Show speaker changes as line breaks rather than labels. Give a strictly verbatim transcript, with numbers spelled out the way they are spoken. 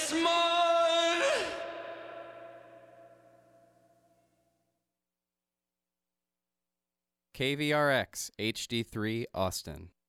mud.
K V R X H D three Austin.